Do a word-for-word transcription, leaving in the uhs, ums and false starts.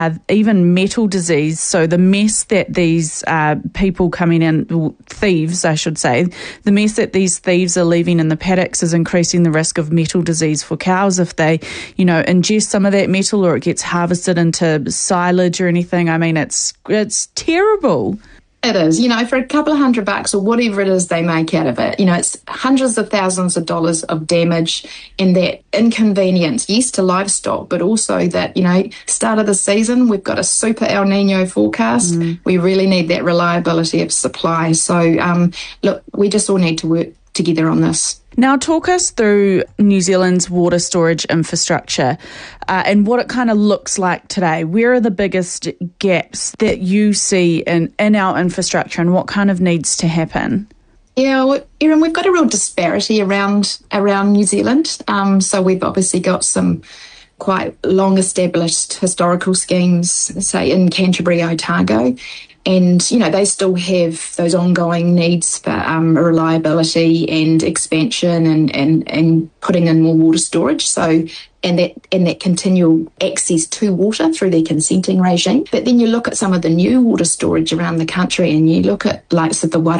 Uh, even metal disease, so the mess that these uh, people coming in, thieves I should say, the mess that these thieves are leaving in the paddocks is increasing the risk of metal disease for cows if they, you know, ingest some of that metal or it gets harvested into silage or anything. I mean, it's it's terrible. It is, you know, for a couple of hundred bucks or whatever it is they make out of it, you know, it's hundreds of thousands of dollars of damage and that inconvenience, yes, to livestock, but also that, you know, start of the season, we've got a super El Nino forecast. Mm. We really need that reliability of supply. So, um, look, we just all need to work together on this. Now, talk us through New Zealand's water storage infrastructure uh, and what it kind of looks like today. Where are the biggest gaps that you see in, in our infrastructure and what kind of needs to happen? Yeah, well, Erin, we've got a real disparity around around New Zealand. Um, so we've obviously got some quite long-established historical schemes, say in Canterbury, Otago. And, you know, they still have those ongoing needs for um, reliability and expansion and, and, and putting in more water storage. So, and that and that continual access to water through their consenting regime. But then you look at some of the new water storage around the country and you look at likes of the